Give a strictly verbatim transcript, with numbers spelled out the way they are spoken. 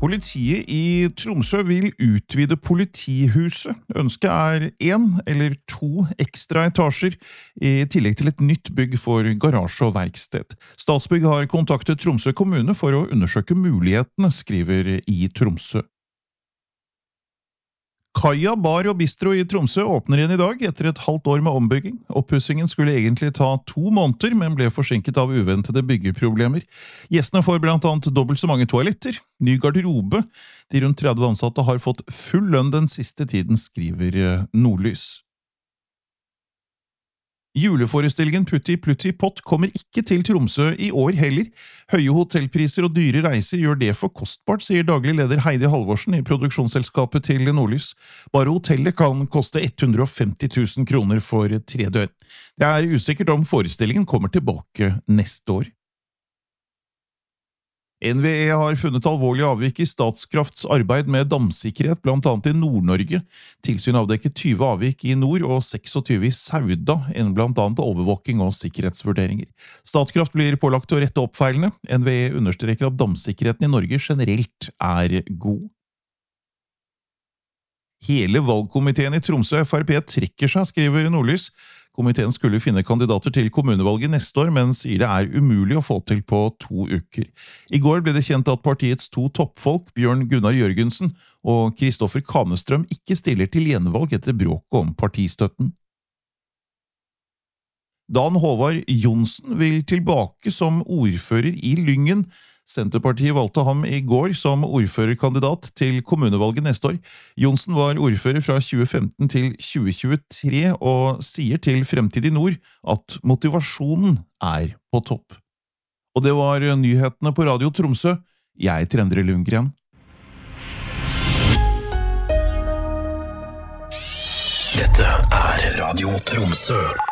Politiet i Tromsø vil utvide politihuset. Ønsket er en eller to ekstra etasjer, i tillegg til et nytt bygg for garasje og verksted. Statsbygg har kontaktet Tromsø kommune for å undersøke mulighetene, skriver i Tromsø. Kaja Bar og Bistro i Tromsø åpner igjen i dag etter et halvt år med ombygging. Oppussingen skulle egentlig ta to måneder, men ble forsinket av uventede byggeproblemer. Gjestene får blant annet dobbelt så mange toaletter, ny garderobe. De rundt tretti ansatte har fått full lønn den siste tiden, skriver Nordlys. Juleforestillingen Putti Plutti Pott kommer ikke til Tromsø i år heller. Høye hotellpriser og dyre reiser gjør det for kostbart, sier daglig leder Heidi Halvorsen i produksjonsselskapet til Nordlys. Bare hotellet kan koste ett hundre og femti tusen kroner for tre døgn. Det er usikkert om forestillingen kommer tilbake neste år. N V E har funnet alvorlig avvik i Statskrafts arbeid med damsikkerhet, blant annet i Nord-Norge. Tilsyn avdekket tyve avvik i nord og seksogtyve i Sauda, enn blant annet overvåking og sikkerhetsvurderinger. Statkraft blir pålagt å rette opp feilene. N V E understreker at damsikkerheten i Norge generelt er god. Hele valgkomiteen i Tromsø F R P trekker seg, skriver Nordlys. Komiteen skulle finne kandidater til kommunevalget neste år, men sier det er umulig å få til på to uker. I går ble det kjent at partiets to toppfolk, Bjørn Gunnar Jørgensen og Kristoffer Kanestrøm, ikke stiller til gjenvalg etter bråket om partistøtten. Dan Håvard Johnsen vil tilbake som ordfører i Lyngen. Senterpartiet valgte ham i går som ordførerkandidat til kommunevalget neste år. Johnsen var ordfører fra tjue femten til tjue tjuetre og sier til Fremtid i Nord at motivasjonen er på topp. Og det var nyhetene på Radio Tromsø. Jeg heter Endre Lundgren. Dette er Radio Tromsø.